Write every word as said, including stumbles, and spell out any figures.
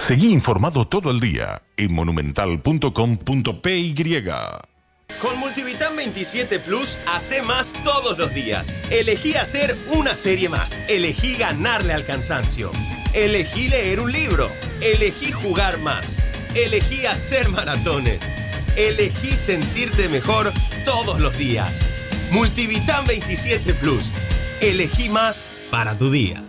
Seguí informado todo el día en monumental punto com punto p y. Con Multivitam veintisiete Plus, hace más todos los días. Elegí hacer una serie más. Elegí ganarle al cansancio. Elegí leer un libro. Elegí jugar más. Elegí hacer maratones. Elegí sentirte mejor todos los días. Multivitam veintisiete Plus. Elegí más para tu día.